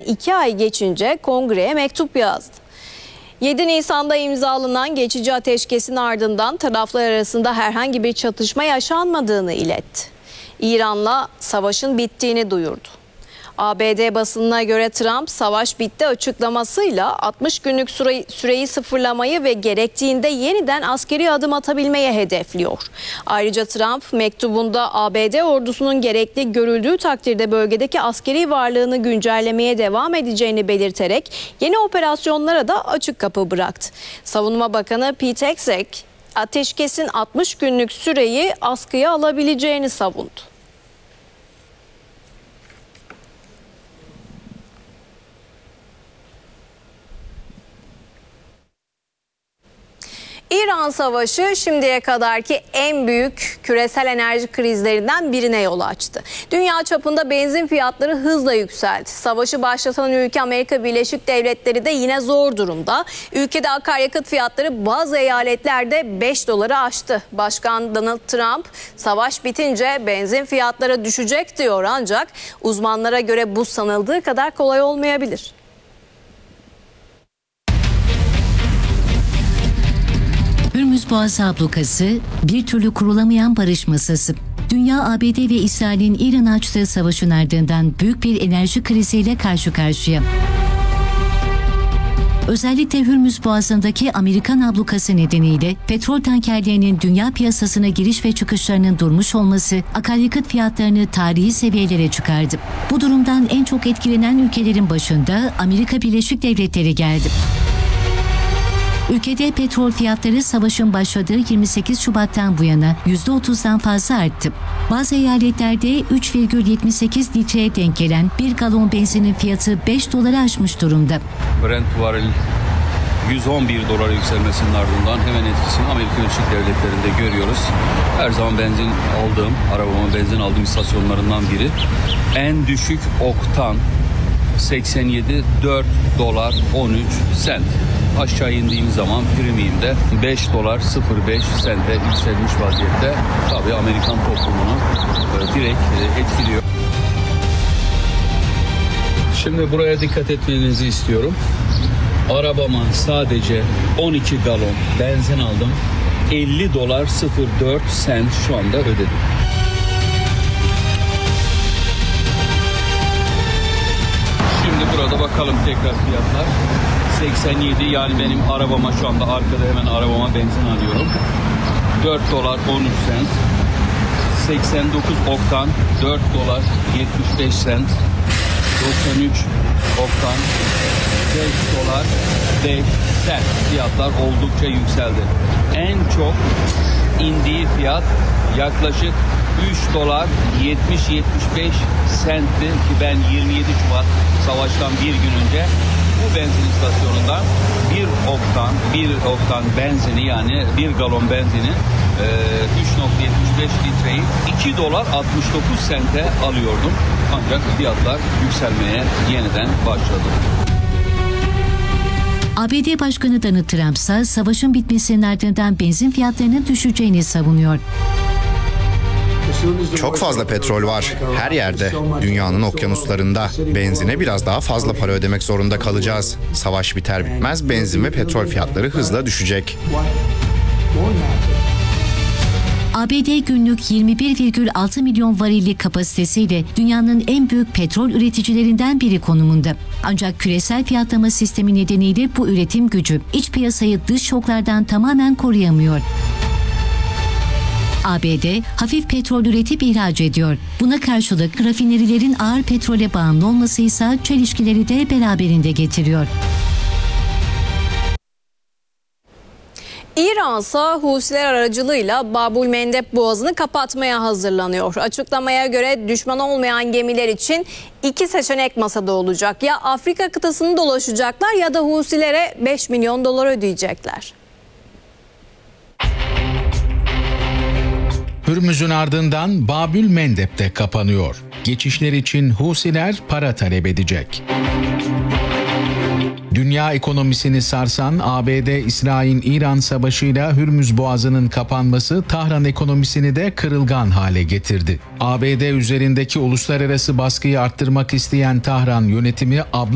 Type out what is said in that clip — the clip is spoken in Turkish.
2 ay geçince kongreye mektup yazdı. 7 Nisan'da imzalanan geçici ateşkesin ardından taraflar arasında herhangi bir çatışma yaşanmadığını iletti. İran'la savaşın bittiğini duyurdu. ABD basınına göre Trump savaş bitti açıklamasıyla 60 günlük süreyi sıfırlamayı ve gerektiğinde yeniden askeri adım atabilmeyi hedefliyor. Ayrıca Trump mektubunda ABD ordusunun gerekli görüldüğü takdirde bölgedeki askeri varlığını güncellemeye devam edeceğini belirterek yeni operasyonlara da açık kapı bıraktı. Savunma Bakanı Pete Hegseth ateşkesin 60 günlük süreyi askıya alabileceğini savundu. İran Savaşı şimdiye kadarki en büyük küresel enerji krizlerinden birine yol açtı. Dünya çapında benzin fiyatları hızla yükseldi. Savaşı başlatan ülke Amerika Birleşik Devletleri de yine zor durumda. Ülkede akaryakıt fiyatları bazı eyaletlerde 5 doları aştı. Başkan Donald Trump savaş bitince benzin fiyatları düşecek diyor, ancak uzmanlara göre bu sanıldığı kadar kolay olmayabilir. Hürmüz Boğazı ablukası bir türlü kurulamayan barış masası. Dünya, ABD ve İsrail'in İran'a açtığı savaşın ardından büyük bir enerji kriziyle karşı karşıya. Özellikle Hürmüz Boğazı'ndaki Amerikan ablukası nedeniyle petrol tankerlerinin dünya piyasasına giriş ve çıkışlarının durmuş olması akaryakıt fiyatlarını tarihi seviyelere çıkardı. Bu durumdan en çok etkilenen ülkelerin başında Amerika Birleşik Devletleri geldi. Ülkede petrol fiyatları savaşın başladığı 28 Şubat'tan bu yana %30'dan fazla arttı. Bazı eyaletlerde 3,78 litreye denk gelen bir galon benzinin fiyatı 5 doları aşmış durumda. Brent varil 111 dolara yükselmesinin ardından hemen etkisini Amerika Birleşik Devletleri'nde görüyoruz. Her zaman arabama benzin aldığım istasyonlarından biri. En düşük oktan 87 4 dolar 13 sent. Aşağı indiğim zaman premium'de 5 dolar 05 sente yükselmiş vaziyette. Tabii Amerikan toplumunu direkt etkiliyor. Şimdi buraya dikkat etmenizi istiyorum. Arabama sadece 12 galon benzin aldım. 50 dolar 04 sent şu anda ödedim. Şimdi burada bakalım tekrar fiyatlar. 87, yani benim arabama şu anda arkada hemen arabama benzin alıyorum. 4 dolar 13 sent. 89 oktan 4 dolar 75 sent. 93 oktan 5 dolar 5 sent. Fiyatlar oldukça yükseldi. En çok indiği fiyat yaklaşık 3 dolar 70-75 sentti ki ben 27 Şubat savaştan bir gün önce bu benzin istasyonundan bir oktan benzini, yani bir galon benzini 3,75 litreyi 2 dolar 69 sente alıyordum. Ancak fiyatlar yükselmeye yeniden başladı. ABD Başkanı Donald Trump ise savaşın bitmesinin ardından benzin fiyatlarının düşeceğini savunuyor. Çok fazla petrol var. Her yerde. Dünyanın okyanuslarında. Benzine biraz daha fazla para ödemek zorunda kalacağız. Savaş biter bitmez benzin ve petrol fiyatları hızla düşecek. ABD günlük 21,6 milyon varillik kapasitesiyle dünyanın en büyük petrol üreticilerinden biri konumunda. Ancak küresel fiyatlama sistemi nedeniyle bu üretim gücü iç piyasayı dış şoklardan tamamen koruyamıyor. ABD hafif petrol üretip ihraç ediyor. Buna karşılık rafinerilerin ağır petrole bağımlı olması ise çelişkileri de beraberinde getiriyor. İran ise Husiler aracılığıyla Babülmendeb Boğazı'nı kapatmaya hazırlanıyor. Açıklamaya göre düşman olmayan gemiler için 2 seçenek masada olacak. Ya Afrika kıtasını dolaşacaklar ya da Husilere 5 milyon dolar ödeyecekler. Hürmüz'ün ardından Babülmendeb de kapanıyor. Geçişler için Husiler para talep edecek. Dünya ekonomisini sarsan ABD-İsrail-İran savaşıyla Hürmüz Boğazı'nın kapanması Tahran ekonomisini de kırılgan hale getirdi. ABD üzerindeki uluslararası baskıyı arttırmak isteyen Tahran yönetimi